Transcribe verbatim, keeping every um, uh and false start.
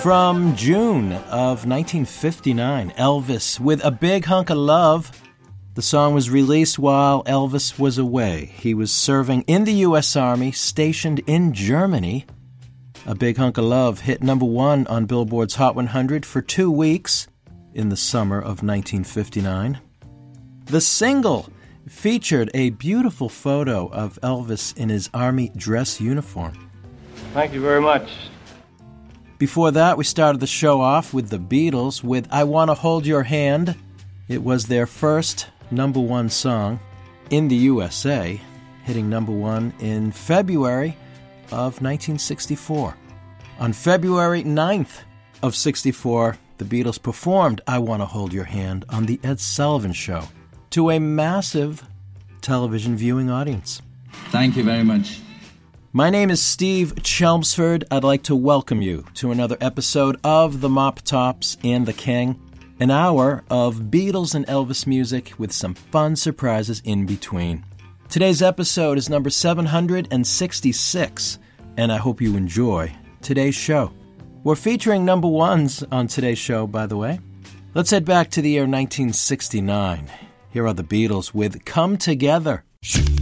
From June of nineteen fifty-nine, Elvis with A Big Hunk of Love. The song was released while Elvis was away. He was serving in the U S Army, stationed in Germany. A Big Hunk of Love hit number one on Billboard's Hot one hundred for two weeks in the summer of nineteen fifty-nine. The single featured a beautiful photo of Elvis in his Army dress uniform. Thank you very much. Before that, we started the show off with the Beatles with I Want to Hold Your Hand. It was their first number one song in the U S A, hitting number one in February of nineteen sixty-four. On February ninth of sixty-four, the Beatles performed I Want to Hold Your Hand on The Ed Sullivan Show to a massive television viewing audience. Thank you very much. My name is Steve Chelmsford. I'd like to welcome you to another episode of The Mop Tops and the King, an hour of Beatles and Elvis music with some fun surprises in between. Today's episode is number seven hundred sixty-six, and I hope you enjoy today's show. We're featuring number ones on today's show, by the way. Let's head back to the year nineteen sixty-nine. Here are the Beatles with Come Together.